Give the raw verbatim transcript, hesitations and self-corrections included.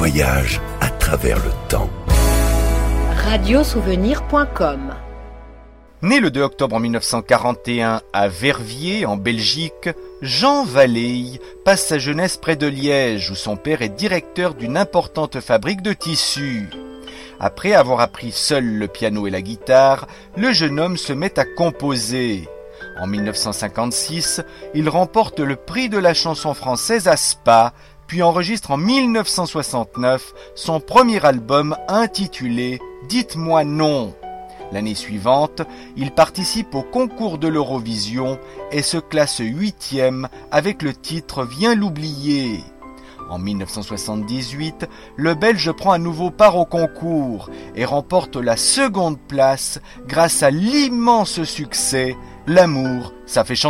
voyage à travers le temps. radiosouvenir point com. Né le deux octobre mille neuf cent quarante et un à Verviers, en Belgique, Jean Valleille passe sa jeunesse près de Liège, où son père est directeur d'une importante fabrique de tissus. Après avoir appris seul le piano et la guitare, le jeune homme se met à composer. En mille neuf cent cinquante-six, il remporte le prix de la chanson française à Spa, puis enregistre en mille neuf cent soixante-neuf son premier album intitulé « Dites-moi non ». L'année suivante, il participe au concours de l'Eurovision et se classe huitième avec le titre « Viens l'oublier ». En mille neuf cent soixante-dix-huit, le Belge prend à nouveau part au concours et remporte la seconde place grâce à l'immense succès « L'amour, ça fait chanter la vie ».